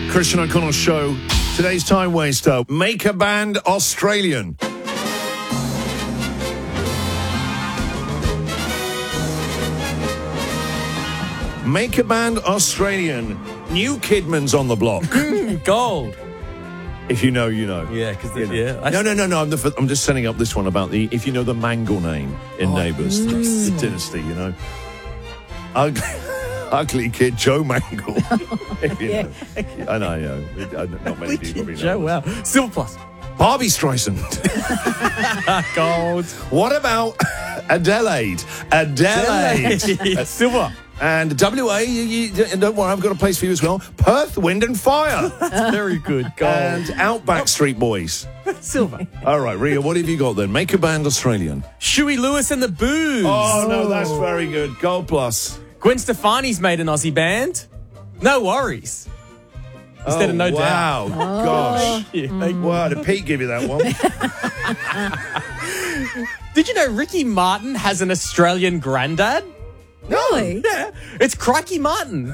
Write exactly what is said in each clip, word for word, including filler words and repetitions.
Christian O'Connell Show. Today's time waster. Make a band Australian. Make a band Australian. New Kidman's on the block. Gold. If you know, you know. Yeah, because You know. yeah. I No, no, no, no. I'm, the, I'm just setting up this one about the, if you know the Mangle name in Oh, Neighbours, the, the dynasty, you know. Ugly, ugly kid Joe Mangle. If you know. I know, I know. I- Not many people probably know. Joe, wow. Silver plus. Barbie Streisand. Gold. What about Adelaide? Adelaide. Silver. And W A, you, you, and don't worry, I've got a place for you as well. Perth, Wind and Fire. Very good. Gold. And Outback Street Boys. Silver. All right, Ria, what have you got then? Make a band Australian. Shuey Lewis and the Boos. Oh, no, that's very good. Gold plus. Gwen Stefani's made an Aussie band. No worries. Instead oh, of No wow. Doubt. Wow, gosh. Yeah, thank you. Wow, did Pete give you that one? Did you know Ricky Martin has an Australian granddad? Really? Yeah. It's Crikey Martin.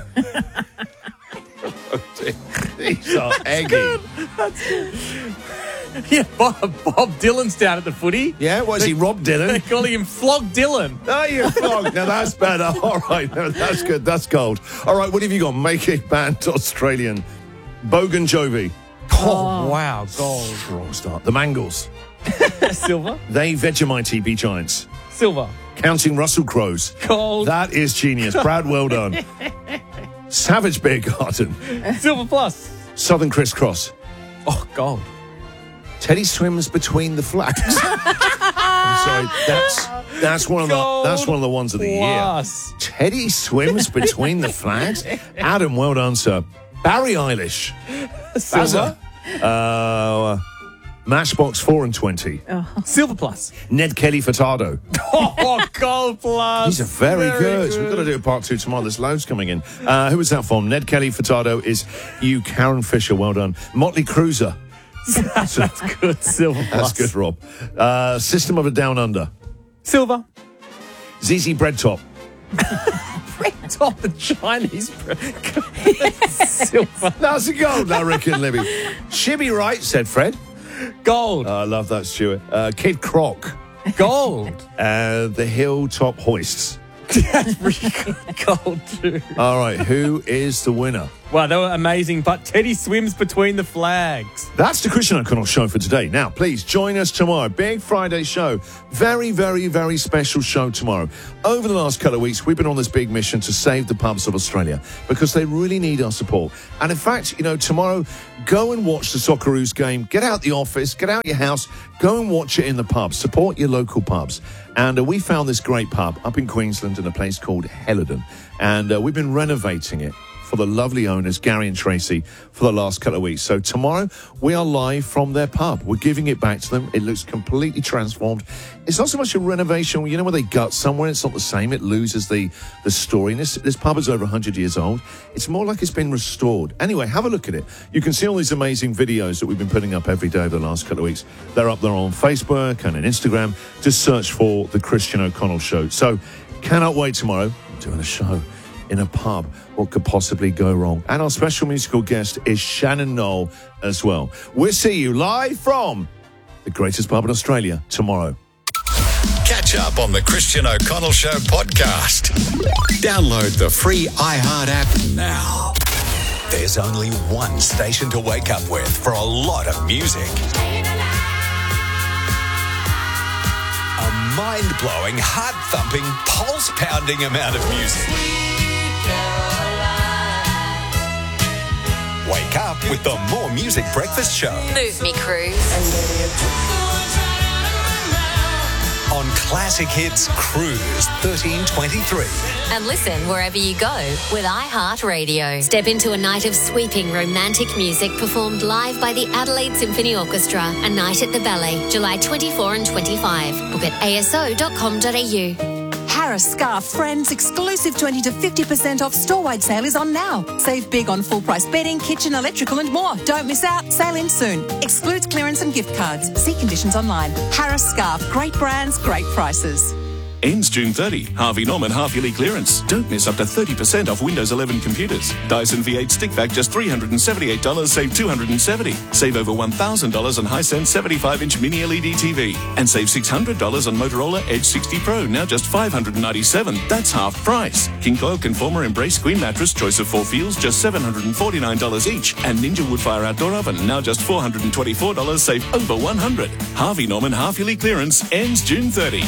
These are eggy. Yeah, Bob, Bob Dylan's down at the footy. Yeah, what is he, Rob They're Dylan? calling him Flog Dylan. Oh, you flog. Now, that's better. All right, no, that's good. That's gold. All right, what have you got? Make a band Australian. Bogan Jovi. Oh, wow. Gold. Strong start. The Mangles. Silver. They Vegemite T V Giants. Silver. Counting Russell Crowe's. Gold. That is genius. Brad, well done. Savage Beer Garden. Silver plus. Southern Crisscross. Oh, gold. Teddy Swims Between the Flags. I'm sorry, that's that's one of the Gold that's one of the ones of the plus. year. Teddy Swims Between the Flags. Adam, well done, sir. Barry Eilish. Silver. Uh, Matchbox four and twenty. Silver plus. Ned Kelly Furtado. Oh, gold plus. These are very, good. We've got to do a part two tomorrow. There's loads coming in. Uh, who was that from? Ned Kelly Furtado is you, Karen Fisher. Well done. Motley Cruiser. That's good. Silver plus. That's good, Rob. Uh, System of a Down Under. Silver. Z Z Bread Top. Top the Chinese. Silver. That's a gold, I reckon, Libby. Shibby right, said Fred. Gold. Oh, I love that, Stuart. Uh, Kid Croc. Gold. Uh, the Hilltop Hoists. That's really good. Gold too. All right, who is the winner? Wow, they were amazing, but Teddy Swims Between the Flags. That's the Christian O'Connell Show for today. Now, please join us tomorrow. Big Friday show. Very, very, very special show tomorrow. Over the last couple of weeks, we've been on this big mission to save the pubs of Australia because they really need our support. And in fact, you know, tomorrow, go and watch the Socceroos game. Get out the office, get out your house, go and watch it in the pubs. Support your local pubs. And uh, we found this great pub up in Queensland in a place called Helidon. And uh, we've been renovating it for the lovely owners, Gary and Tracy, for the last couple of weeks. So tomorrow, we are live from their pub. We're giving it back to them. It looks completely transformed. It's not so much a renovation. You know when they gut somewhere, it's not the same. It loses the, the story. And this, this pub is over one hundred years old. It's more like it's been restored. Anyway, have a look at it. You can see all these amazing videos that we've been putting up every day over the last couple of weeks. They're up there on Facebook and on Instagram. Just search for The Christian O'Connell Show. So, cannot wait tomorrow. I'm doing a show in a pub. What could possibly go wrong? And our special musical guest is Shannon Knoll as well. We'll see you live from the greatest pub in Australia tomorrow. Catch up on the Christian O'Connell Show podcast. Download the free iHeart app now. There's only one station to wake up with for a lot of music. A mind-blowing, heart-thumping, pulse-pounding amount of music. Wake up with the More Music Breakfast Show. Move me, Cruise. On Classic Hits Cruise thirteen twenty-three. And listen wherever you go with iHeartRadio. Step into a night of sweeping romantic music performed live by the Adelaide Symphony Orchestra. A night at the Ballet, July twenty-fourth and twenty-fifth. Book at a s o dot com dot a u. Harris Scarf Friends exclusive twenty to fifty percent off store-wide sale is on now. Save big on full-price bedding, kitchen, electrical and more. Don't miss out. Sale ends soon. Excludes clearance and gift cards. See conditions online. Harris Scarf. Great brands, great prices. Ends June thirtieth. Harvey Norman half-yearly clearance. Don't miss up to thirty percent off Windows eleven computers. Dyson V eight stick vac just three hundred seventy-eight dollars, save two hundred seventy dollars. Save over one thousand dollars on Hisense seventy-five inch mini L E D T V. And save six hundred dollars on Motorola Edge sixty Pro, now just five hundred ninety-seven dollars. That's half price. King Coil Conformer Embrace Queen Mattress, choice of four feels, just seven hundred forty-nine dollars each. And Ninja Woodfire Outdoor Oven, now just four hundred twenty-four dollars, save over one hundred dollars. Harvey Norman half-yearly clearance ends June thirtieth.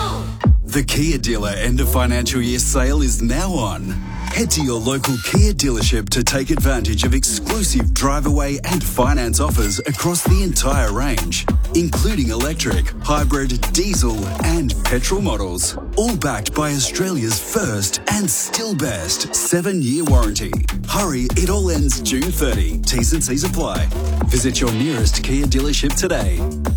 The Kia dealer end of financial year sale is now on. Head to your local Kia dealership to take advantage of exclusive drive away and finance offers across the entire range, including electric, hybrid, diesel and petrol models. All backed by Australia's first and still best seven-year warranty. Hurry, it all ends June thirtieth. T's and C's apply. Visit your nearest Kia dealership today.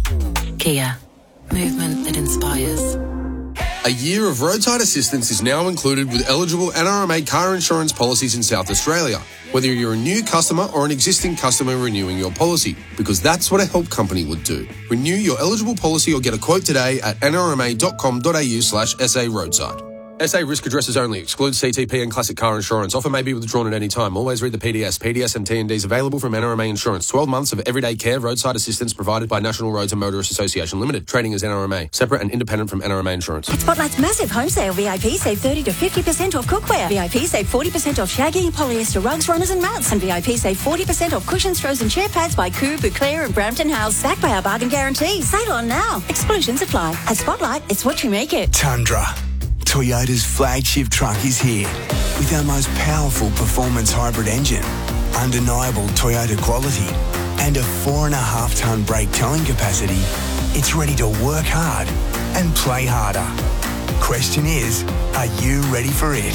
Kia. Movement that inspires. A year of roadside assistance is now included with eligible N R M A car insurance policies in South Australia, whether you're a new customer or an existing customer renewing your policy, because that's what a help company would do. Renew your eligible policy or get a quote today at n r m a dot com dot a u slash s a roadside. S A risk addresses only. Excludes C T P and classic car insurance. Offer may be withdrawn at any time. Always read the P D S. P D S and T and Ds available from N R M A Insurance. twelve months of everyday care roadside assistance provided by National Roads and Motorists Association Limited. Trading as N R M A. Separate and independent from N R M A Insurance. At Spotlight's massive home sale, V I P save thirty to fifty percent off cookware. V I P save forty percent off shaggy, polyester rugs, runners and mats. And V I P save forty percent off cushions, throws and chair pads by Coo, Bouclair and Brampton House. Backed by our bargain guarantee. Sale on now. Exclusions apply. At Spotlight, it's what you make it. Tundra. Toyota's flagship truck is here with our most powerful performance hybrid engine, undeniable Toyota quality, and a four and a half tonne brake towing capacity. It's ready to work hard and play harder. Question is, are you ready for it?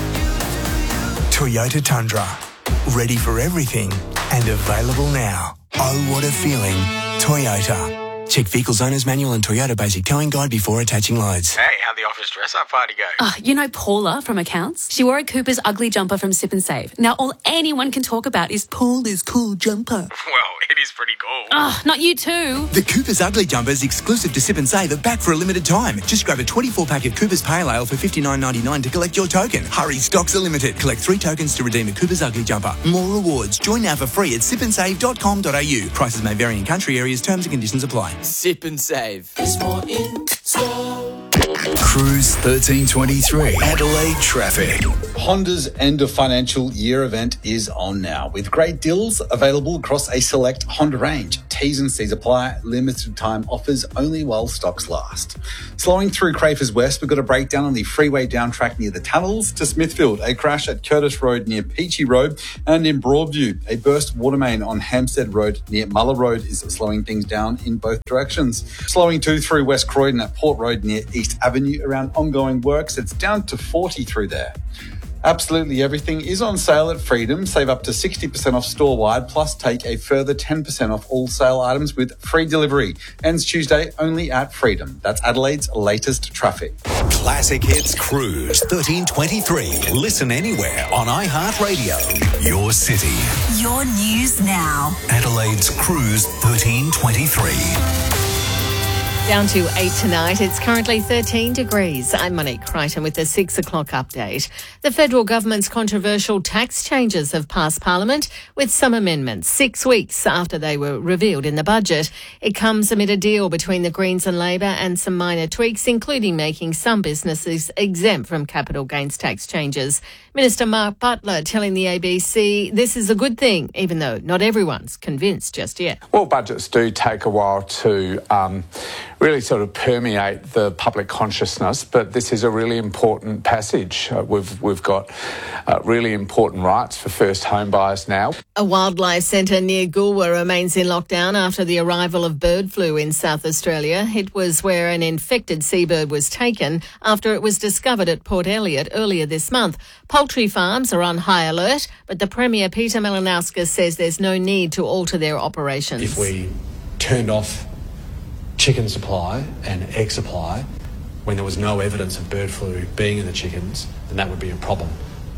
Toyota Tundra, ready for everything and available now. Oh, what a feeling. Toyota. Check Vehicles Owner's Manual and Toyota Basic Towing Guide before attaching loads. Hey, how'd the office dress-up party go? Oh, you know Paula from accounts? She wore a Cooper's ugly jumper from Sip and Save. Now all anyone can talk about is Paula's cool jumper. Well, it is pretty cool. Oh, not you too. The Cooper's ugly jumper is exclusive to Sip and Save, are back for a limited time. Just grab a twenty-four pack of Cooper's Pale Ale for fifty-nine ninety-nine to collect your token. Hurry, stocks are limited. Collect three tokens to redeem a Cooper's ugly jumper. More rewards. Join now for free at sip and save dot com dot a u. Prices may vary in country areas. Terms and conditions apply. Sip and Save. There's more in store. Cruise thirteen twenty-three. Adelaide traffic. Honda's end of financial year event is on now, with great deals available across a select Honda range. T's and C's apply, limited time offers only while stocks last. Slowing through Crafers West, we've got a breakdown on the freeway down track near the tunnels to Smithfield, a crash at Curtis Road near Peachy Road, and in Broadview, a burst water main on Hampstead Road near Muller Road is slowing things down in both directions. Slowing too through West Croydon at Port Road near East Avenue around ongoing works. It's down to forty through there. Absolutely everything is on sale at Freedom. Save up to sixty percent off store-wide, plus take a further ten percent off all sale items with free delivery. Ends Tuesday only at Freedom. That's Adelaide's latest traffic. Classic Hits Cruise thirteen twenty-three. Listen anywhere on iHeartRadio. Your city. Your news now. Adelaide's Cruise thirteen twenty-three. Down to eight tonight. It's currently thirteen degrees. I'm Monique Crichton with the six o'clock update. The federal government's controversial tax changes have passed Parliament with some amendments. Six weeks after they were revealed in the budget, it comes amid a deal between the Greens and Labor and some minor tweaks, including making some businesses exempt from capital gains tax changes. Minister Mark Butler telling the A B C this is a good thing, even though not everyone's convinced just yet. Well, budgets do take a while to um, really sort of permeate the public consciousness, but this is a really important passage. Uh, we've we've got uh, really important rights for first home buyers now. A wildlife centre near Goolwa remains in lockdown after the arrival of bird flu in South Australia. It was where an infected seabird was taken after it was discovered at Port Elliot earlier this month. Poultry farms are on high alert, but the Premier Peter Malinauskas says there's no need to alter their operations. If we turned off chicken supply and egg supply when there was no evidence of bird flu being in the chickens, then that would be a problem.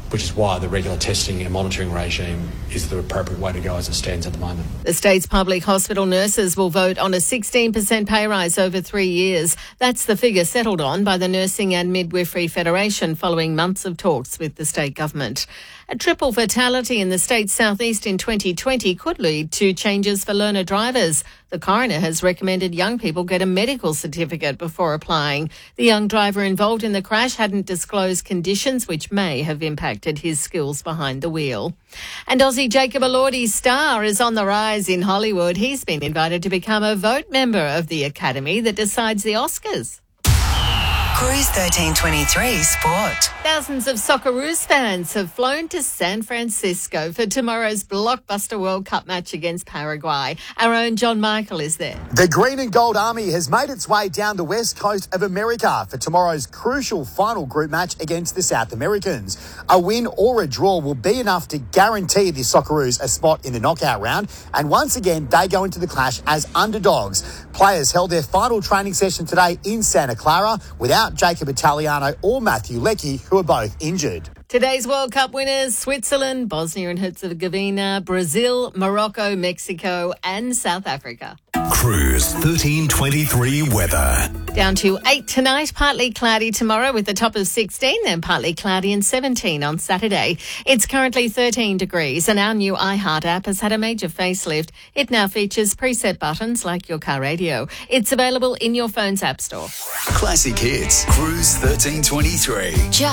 which is why the regular testing and monitoring regime is the appropriate way to go as it stands at the moment. The state's public hospital nurses will vote on a sixteen percent pay rise over three years. That's the figure settled on by the Nursing and Midwifery Federation following months of talks with the state government. A triple fatality in the state's southeast in twenty twenty could lead to changes for learner drivers. The coroner has recommended young people get a medical certificate before applying. The young driver involved in the crash hadn't disclosed conditions which may have impacted his skills behind the wheel. And Aussie Jacob Elordi's star is on the rise in Hollywood. He's been invited to become a vote member of the Academy that decides the Oscars. Cruise thirteen twenty-three Sport. Thousands of Socceroos fans have flown to San Francisco for tomorrow's blockbuster World Cup match against Paraguay. Our own John Michael is there. The Green and Gold Army has made its way down the west coast of America for tomorrow's crucial final group match against the South Americans. A win or a draw will be enough to guarantee the Socceroos a spot in the knockout round, and once again they go into the clash as underdogs. Players held their final training session today in Santa Clara without Jacob Italiano or Matthew Leckie, who are both injured. Today's World Cup winners: Switzerland, Bosnia and Herzegovina, Brazil, Morocco, Mexico and South Africa. Cruise thirteen twenty-three weather. Down to eight tonight, partly cloudy tomorrow with a top of sixteen, then partly cloudy and seventeen on Saturday. It's currently thirteen degrees and our new iHeart app has had a major facelift. It now features preset buttons like your car radio. It's available in your phone's app store. Classic hits. Cruise thirteen twenty-three. Just